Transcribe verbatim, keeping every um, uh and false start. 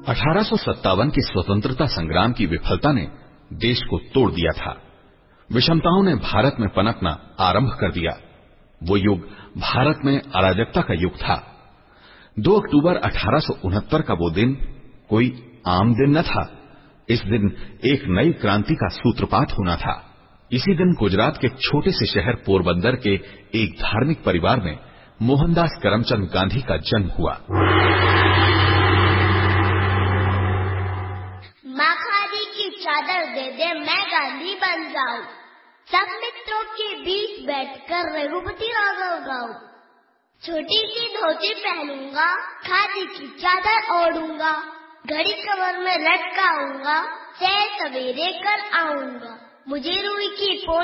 अठारह सौ सत्तावन के स्वतंत्रता संग्राम की विफलता ने देश को तोड़ दिया था। विषमताओं ने भारत में पनपना आरंभ कर दिया। वो युग भारत में अराजकता का युग था। दो अक्टूबर अठारह सौ उनहत्तर का वो दिन कोई आम दिन न था। इस दिन एक नई क्रांति का सूत्रपात होना था। इसी दिन गुजरात के छोटे से शहर पोरबंदर के एक धार्मिक परिवार में मोहनदास करमचंद गांधी का जन्म हुआ। माँ खादी की चादर दे दे मैं गांधी बन जाऊं, सब मित्रों के बीच बैठकर रघुपति राघव गाऊं, छोटी सी धोती पहनूंगा, खादी की चादर ओढ़ूंगा, घड़ी कमर में लटकाऊंगा, सैर सवेरे कर आऊंगा, मुझे रूई की